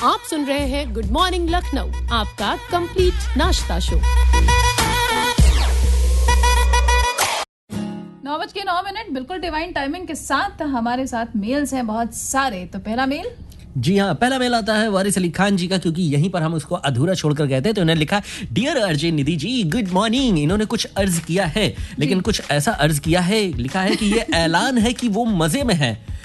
आप सुन रहे हैं गुड मॉर्निंग लखनऊ, आपका कंप्लीट नाश्ता शो। 9:09 बिल्कुल डिवाइन टाइमिंग के साथ हमारे साथ मेल्स हैं बहुत सारे। तो पहला मेल, जी हाँ, पहला मेल आता है वारिस अली खान जी का, क्योंकि यहीं पर हम उसको अधूरा छोड़कर गए थे। तो उन्होंने लिखा, dear अर्जे Nidhi ji good morning. इन्होंने कुछ अर्ज किया है, लेकिन कुछ ऐसा अर्ज किया है, लिखा है कि ये ऐलान है कि वो मजे में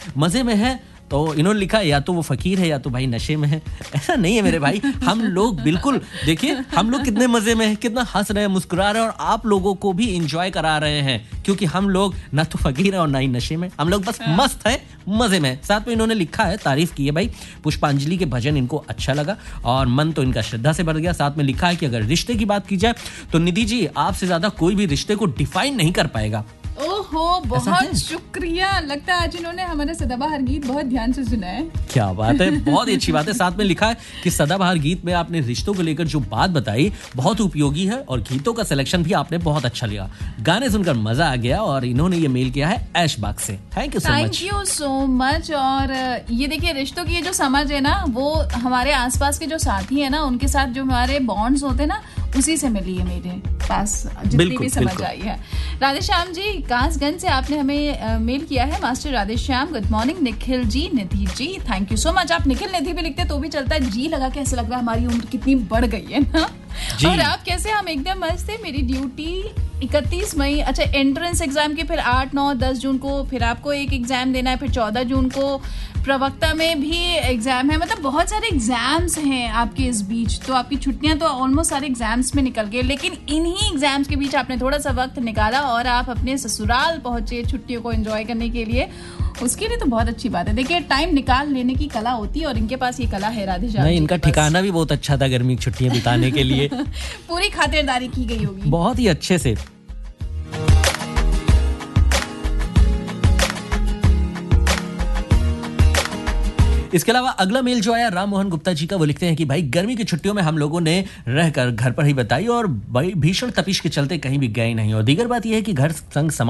है। तो इन्होंने लिखा या तो वो फकीर है या तो भाई नशे में है। ऐसा नहीं है मेरे भाई, हम लोग बिल्कुल, देखिए हम लोग कितने मजे में हैं, कितना हंस रहे हैं, मुस्कुरा रहे हैं और आप लोगों को भी एंजॉय करा रहे हैं, क्योंकि हम लोग ना तो फकीर है और ना ही नशे में, हम लोग बस मस्त है, मजे में। साथ में इन्होंने लिखा है, तारीफ की है भाई, पुष्पांजलि के भजन इनको अच्छा लगा और मन तो इनका श्रद्धा से भर गया। साथ में लिखा है कि अगर रिश्ते की बात की जाए तो निधि जी आपसे ज्यादा कोई भी रिश्ते को डिफाइन नहीं कर पाएगा। ओहो, बहुत शुक्रिया। लगता है आज इन्होंने हमारे सदाबहार गीत बहुत ध्यान से सुना है। क्या बात है, बहुत ही अच्छी बात है। साथ में लिखा है कि सदाबहार गीत में आपने रिश्तों को लेकर जो बात बताई बहुत उपयोगी है और गीतों का सिलेक्शन भी आपने बहुत अच्छा लिया, गाने सुनकर मजा आ गया। और इन्होंने ये मेल किया है ऐशबाग से। Thank you so much. और ये देखिए, रिश्तों की ये जो समझ है ना, वो हमारे आसपास के जो साथी है ना, उनके साथ जो हमारे बॉन्ड्स होते हैं ना, उसी से मिली है मेरे पास जितनी भी समझ आई है। राधेश्याम जी कासगंज से आपने हमें मेल किया है। Master Radheshyam, good morning Nikhil ji, Nidhi ji, thank you so much. आप निखिल निधि भी लिखते तो भी चलता है, जी लगा के ऐसा लग रहा है हमारी उम्र कितनी बढ़ गई है ना। और आप कैसे? हम एकदम मस्त थे। मेरी ड्यूटी 31 मई, अच्छा एंट्रेंस एग्जाम की, फिर 8, 9, 10 जून को फिर आपको एक एग्जाम देना है, फिर 14 जून को प्रवक्ता में भी एग्जाम है। मतलब बहुत सारे एग्जाम्स हैं आपके इस बीच, तो आपकी छुट्टियां तो ऑलमोस्ट सारे एग्जाम्स में निकल गए, लेकिन इन्हीं एग्जाम्स के बीच आपने थोड़ा सा वक्त निकाला और आप अपने ससुराल पहुंचे छुट्टियों को एंजॉय करने के लिए। उसके लिए तो बहुत अच्छी बात है। देखिए, टाइम निकाल लेने की कला होती है और इनके पास ये कला है। राधेश्याम नहीं, इनका ठिकाना भी बहुत अच्छा था गर्मी की छुट्टियां बिताने के लिए। पूरी खातिरदारी की गई होगी बहुत ही अच्छे से। इसके अलावा अगला मेल जो आया राम मोहन गुप्ता जी का, वो लिखते हैं कि भाई गर्मी की छुट्टियों में हम लोगों ने रहकर घर पर ही बताई और भीषण तपिश के चलते कहीं भी गए नहीं, और दीगर बात यह है कि घर संग